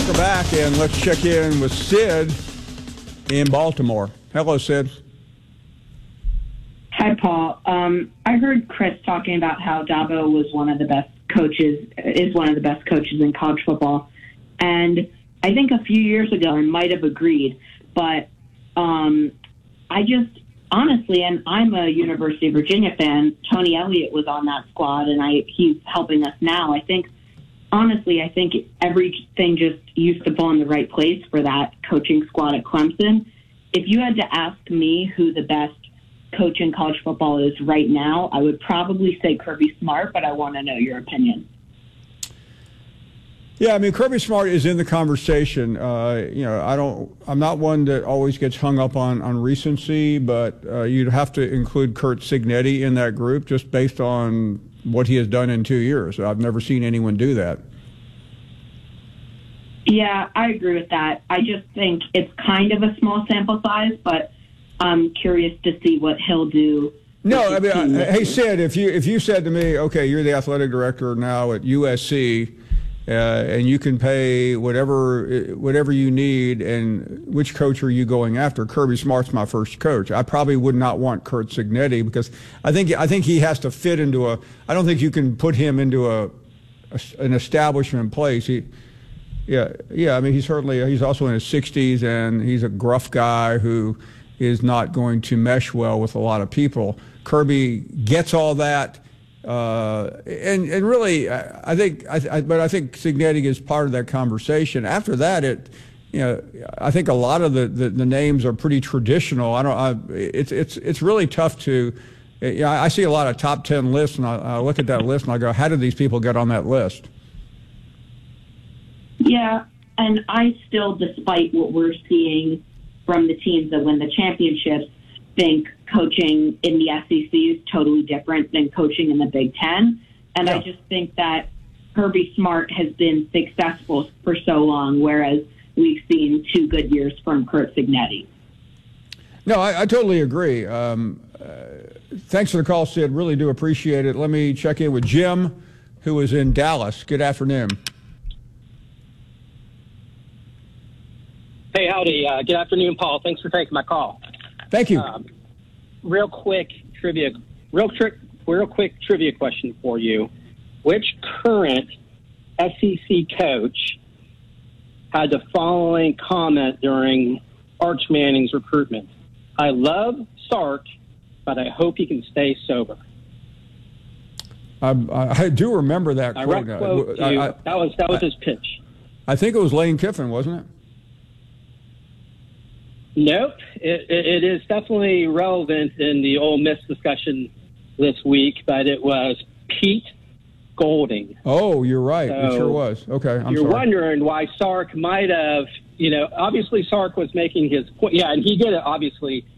Welcome back, and let's check in with Sid in Baltimore. Hello, Sid. Hi, Paul. I heard Chris talking about how Dabo was one of the best coaches in college football. And I think a few years ago I might have agreed. But I just, honestly, and I'm a University of Virginia fan, Tony Elliott was on that squad, and he's helping us now. I think everything just used to fall in the right place for that coaching squad at Clemson. If you had to ask me who the best coach in college football is right now, I would probably say Kirby Smart, but I want to know your opinion. Yeah, I mean, Kirby Smart is in the conversation. I'm not one that always gets hung up on recency, but you'd have to include Curt Cignetti in that group just based on what he has done in 2 years. I've never seen anyone do that. Yeah, I agree with that. I just think it's kind of a small sample size, but I'm curious to see what he'll do. No, I mean, hey, Sid, if you said to me, okay, you're the athletic director now at USC, and you can pay whatever you need, and which coach are you going after? Kirby Smart's my first coach. I probably would not want Curt Cignetti because I think he has to fit into I don't think you can put him into an establishment place. I mean, he's also in his 60s, and he's a gruff guy who is not going to mesh well with a lot of people. Kirby gets all that. And really, I think Cignetti is part of that conversation. After that, I think a lot of the names are pretty traditional. It's really tough to. I see a lot of top 10 lists, and I look at that list and I go, how did these people get on that list? Yeah, and I still, despite what we're seeing from the teams that win the championships, think coaching in the SEC is totally different than coaching in the Big Ten. And I just think that Kirby Smart has been successful for so long, whereas we've seen 2 good years from Curt Cignetti. No, I totally agree. Thanks for the call, Sid. Really do appreciate it. Let me check in with Jim, who is in Dallas. Good afternoon. Hey, howdy. Good afternoon, Paul. Thanks for taking my call. Thank you. Real quick trivia question for you. Which current SEC coach had the following comment during Arch Manning's recruitment? I love Sark, but I hope he can stay sober. I do remember that quote. That was his pitch. I think it was Lane Kiffin, wasn't it? Nope. It is definitely relevant in the Ole Miss discussion this week, but it was Pete Golding. Oh, you're right. So it sure was. Okay, I'm sorry. You're wondering why Sark might have, obviously Sark was making his point. Yeah, and he did it, obviously,